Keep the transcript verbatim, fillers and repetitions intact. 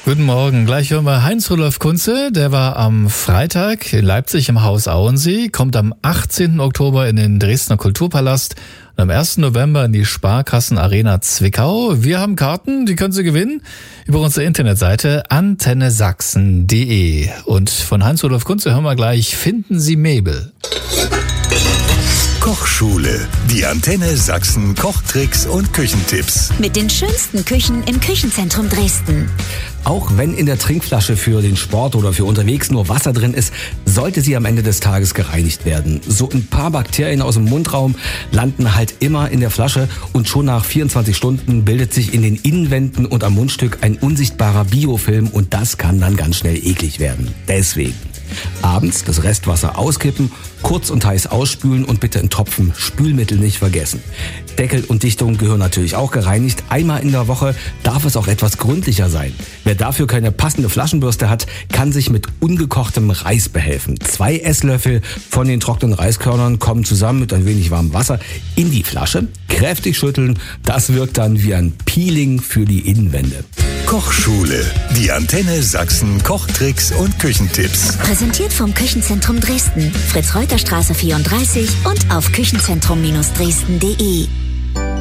Guten Morgen. Gleich hören wir Heinz-Rudolf Kunze. Der war am Freitag in Leipzig im Haus Auensee, kommt am achtzehnten Oktober in den Dresdner Kulturpalast und am ersten November in die Sparkassen-Arena Zwickau. Wir haben Karten, die können Sie gewinnen über unsere Internetseite antenne sachsen punkt de. Und von Heinz-Rudolf Kunze hören wir gleich Finden Sie Mebel. Kochschule. Die Antenne Sachsen Kochtricks und Küchentipps. Mit den schönsten Küchen im Küchenzentrum Dresden. Auch wenn in der Trinkflasche für den Sport oder für unterwegs nur Wasser drin ist, sollte sie am Ende des Tages gereinigt werden. So ein paar Bakterien aus dem Mundraum landen halt immer in der Flasche und schon nach vierundzwanzig Stunden bildet sich in den Innenwänden und am Mundstück ein unsichtbarer Biofilm und das kann dann ganz schnell eklig werden. Deswegen abends das Restwasser auskippen, kurz und heiß ausspülen und bitte einen Tropfen Spülmittel nicht vergessen. Deckel und Dichtung gehören natürlich auch gereinigt. Einmal in der Woche darf es auch etwas gründlicher sein. Wer dafür keine passende Flaschenbürste hat, kann sich mit ungekochtem Reis behelfen. Zwei Esslöffel von den trockenen Reiskörnern kommen zusammen mit ein wenig warmem Wasser in die Flasche. Kräftig schütteln, das wirkt dann wie ein Peeling für die Innenwände. Kochschule. Die Antenne Sachsen Kochtricks und Küchentipps. Präsentiert vom Küchenzentrum Dresden. Fritz-Reuter-Straße vierunddreißig und auf küchenzentrum Dresden punkt de.